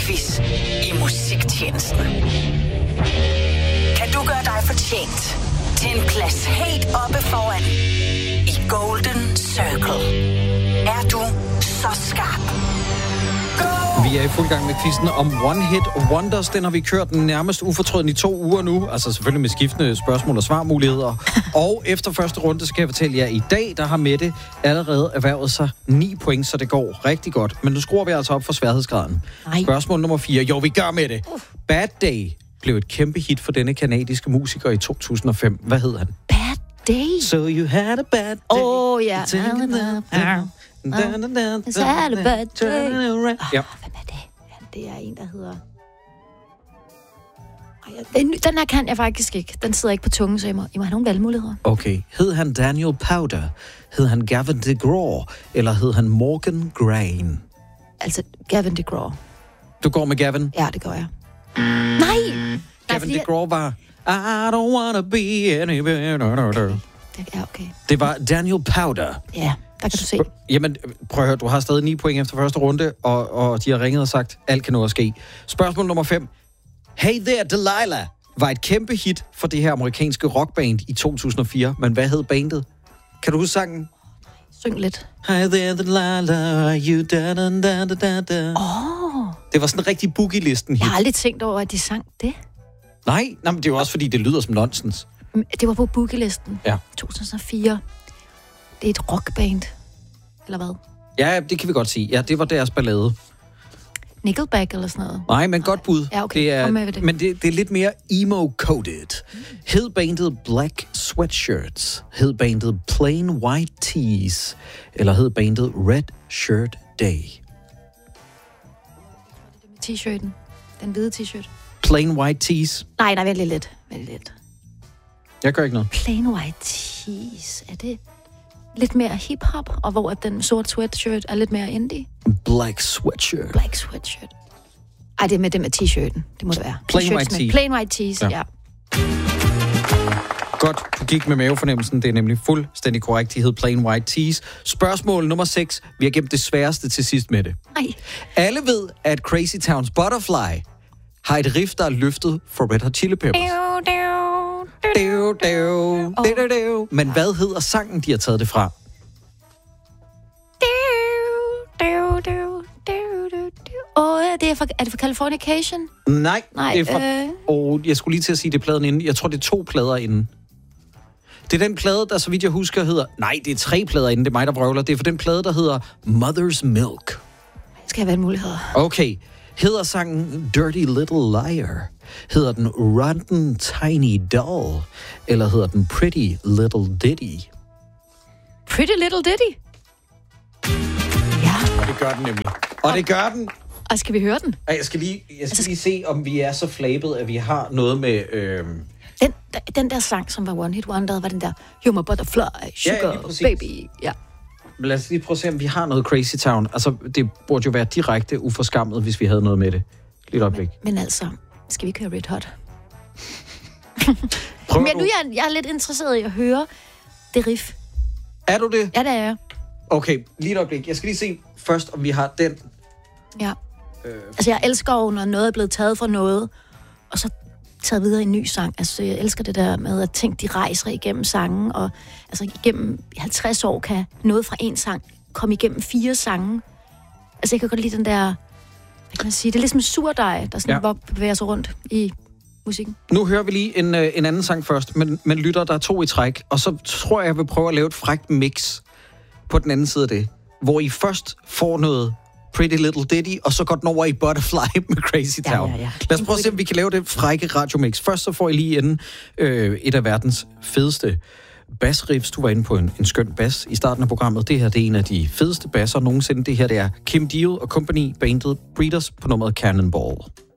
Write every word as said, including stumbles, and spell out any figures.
musikquiz i musiktjenesten. Kan du gøre dig fortjent til en plads helt oppe foran i Golden Circle? Er du så skarp? Vi er i fuld gang med quizzen om One Hit Wonders. Den har vi kørt den nærmest ufortrødent i to uger nu. Altså selvfølgelig med skiftende spørgsmål og svarmuligheder. Og efter første runde, så kan jeg fortælle jer, at i dag, der har Mette allerede erhvervet sig ni point, så det går rigtig godt. Men nu skruer vi altså op for sværhedsgraden. Nej. Spørgsmål nummer fire. Jo, vi gør med det. Bad Day blev et kæmpe hit for denne kanadiske musiker i to tusind og fem. Hvad hed han? Bad Day? So you had a bad day. Åh, oh, ja. It's in the- Så er det bad day. Ja. Hvem er det? Ja, det er en, der hedder... Ej, Den, den her kan jeg faktisk ikke. Den sidder ikke på tungen, så I må, I må have nogle valgmuligheder. Okay. Hed han Daniel Powder? Hed han Gavin DeGraw? Eller hed han Morgan Grain? Altså, Gavin DeGraw. Du går med Gavin? Ja, det gør jeg. Nej! Gavin DeGraw var... I don't wanna be any better. Det er okay. Det var Daniel Powder. Ja, der kan du se. Jamen, prøv at høre, du har stadig ni point efter første runde, og, og de har ringet og sagt, alt kan nå at ske. Spørgsmål nummer fem. Hey There Delilah var et kæmpe hit for det her amerikanske rockband i to tusind og fire, men hvad hed bandet? Kan du huske sangen? Syng lidt. Hey There Delilah, you da da da da da da. Åh! Oh, Det var sådan en rigtig boogie-listen hit. jeg har aldrig tænkt over, at de sang det. Nej, nej, men det er jo også, fordi det lyder som nonsens. Det var på boogie-listen. Ja. to tusind og fire. Det er et rockband. Eller hvad? Ja, det kan vi godt sige. Ja, det var deres ballade. Nickelback eller sådan noget. Nej, men godt bud. Ja, okay. Det er, Kom med ved det. men det, det er lidt mere emo-coded. Hed bandet Black Sweatshirts? Hed bandet Plain White Tees? Eller hed bandet Red Shirt Day? T-shirten. Den hvide t-shirt. Plain White Tees? Nej, nej, vent lige lidt. Vent lige lidt. Jeg gør ikke noget. Plain white tees. Er det lidt mere hip-hop? Og hvor at den sorte sweatshirt er lidt mere indie? Black Sweatshirt. Black sweatshirt. Ej, det er med det med t-shirten. Det må det være. Plain T-shirts white med tee. Plain white tees, Ja. ja. ja. Godt, du gik med mavefornemmelsen. Det er nemlig fuldstændig korrekt. De hed Plain White Tees. Spørgsmål nummer seks. Vi har gemt det sværeste til sidst med det. Ej. Alle ved, at Crazy Towns Butterfly har et riff, der er løftet for Red Hot Chili Peppers. Dev, dev, dev, dev. Men hvad hedder sangen, de har taget det fra? Åh, det er, for, er det for Californication? Nej, Nej, det er fra... øh. Og jeg skulle lige til at sige, det er pladen inden. Jeg tror, det er to plader inden. Det er den plade, der så vidt jeg husker hedder... Nej, det er tre plader inden, det er mig, der vrøvler. Det er for den plade, der hedder Mother's Milk. Skal jeg have muligheder? Okay. Hedder sangen Dirty Little Liar? Hedder den Rotten Tiny Doll? Eller hedder den Pretty Little Ditty? Pretty Little Ditty? Ja. Og det gør den nemlig. Og det gør den. Og skal vi høre den? Ej, Jeg skal lige, jeg skal lige se, om vi er så flabet, at vi har noget med... Øh... Den, den der sang, som var One Hit Wonder, var den der You're my butterfly, sugar, Ja, lige præcis. baby. Ja. Men lad os lige prøve at se, om vi har noget Crazy Town. Altså, det burde jo være direkte uforskammet, hvis vi havde noget med det. Lige et øjeblik. Men altså, skal vi køre Red Hot? Prøver Men du? nu er jeg, jeg er lidt interesseret i at høre det riff. Er du det? Ja, det er jeg. Okay, lige et øjeblik. Jeg skal lige se først, om vi har den. Ja. Øh. Altså, jeg elsker jo, når noget er blevet taget fra noget, og så taget videre i en ny sang. Altså, jeg elsker det der med, at tænke, de rejser igennem sangen, og altså, igennem halvtreds år kan noget fra en sang komme igennem fire sange. Altså, jeg kan godt lide den der, hvad kan man sige, det er ligesom en surdej, der sådan Ja. ja. bevæger sig rundt i musikken. Nu hører vi lige en, øh, en anden sang først, men, men lytter, der er to i træk, og så tror jeg, jeg vil prøve at lave et frækt mix på den anden side af det, hvor I først får noget Pretty Little Ditty, og så går den over i Butterfly med Crazy Town. Ja, ja, ja. Lad os prøve at se, om vi kan lave det frække radiomix. Først så får I lige inden øh, et af verdens fedeste bassriffs. Du var inde på en, en skøn bass i starten af programmet. Det her, det er en af de fedeste basser nogensinde. Det her, det er Kim Deal og Company, bandet Breeders på nummeret Cannonball.